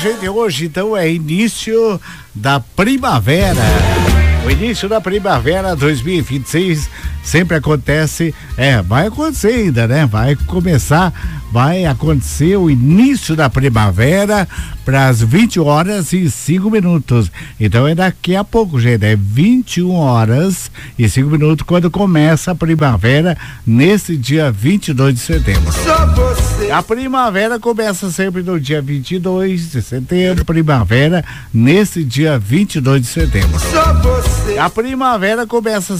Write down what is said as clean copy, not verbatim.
gente, hoje então é início da primavera. O início da primavera 2026 sempre acontece, vai acontecer ainda, né? Vai acontecer o início da primavera para as 20h05. Então é daqui a pouco, gente, é 21h05 quando começa a primavera, nesse dia 22 de setembro. A primavera começa sempre no dia 22 de setembro, primavera nesse dia 22 de setembro. A primavera começa